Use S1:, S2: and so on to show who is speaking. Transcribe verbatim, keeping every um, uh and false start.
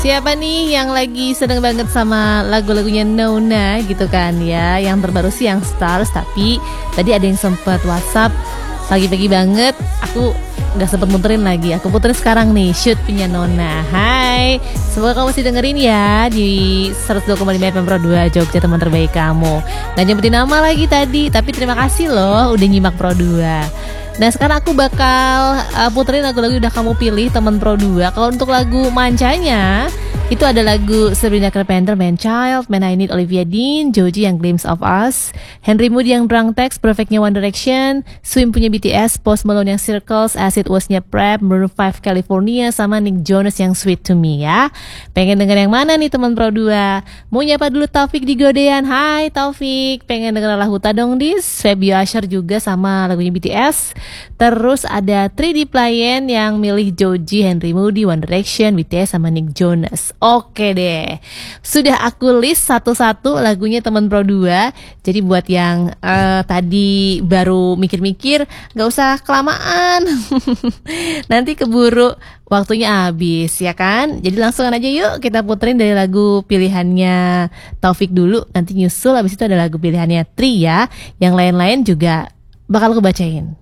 S1: Siapa nih yang lagi seneng banget sama lagu-lagunya Nona gitu kan ya. Yang terbaru sih yang Stars, tapi tadi ada yang sempet WhatsApp pagi-pagi banget. Aku gak sempet muterin lagi. Aku puterin sekarang nih, Shoot punya Nona. Hai, semoga kamu masih dengerin ya di seratus dua koma lima F M Pro dua Jogja, teman terbaik kamu. Gak nyebutin nama lagi tadi, tapi terima kasih loh udah nyimak Pro dua. Nah sekarang aku bakal uh, puterin lagu-lagu udah kamu pilih teman Pro dua. Kalau untuk lagu mancanya itu ada lagu Sabrina Carpenter, Man Child, Man I Need, Olivia Dean, Joji yang Glimpse of Us, Henry Moody yang Drunk Text, Perfectnya One Direction, Swim punya B T S, Post Malone yang Circles, Acid Washnya Prep, Maroon five California, sama Nick Jonas yang Sweet to Me ya. Pengen denger yang mana nih teman Pro dua? Mau nyapa dulu Taufik di Godean. Hai Taufik, pengen denger Lahuta dong dis. Fabio Asher juga sama lagunya B T S. Terus ada three D Playen yang milih Joji, Henry Moody, One Direction, B T S sama Nick Jonas. Oke deh, sudah aku list satu-satu lagunya teman Pro dua. Jadi buat yang uh, tadi baru mikir-mikir, gak usah kelamaan. Nanti keburu waktunya habis ya kan. Jadi langsung aja yuk kita puterin dari lagu pilihannya Taufik dulu. Nanti nyusul habis itu ada lagu pilihannya Tri ya. Yang lain-lain juga bakal aku bacain.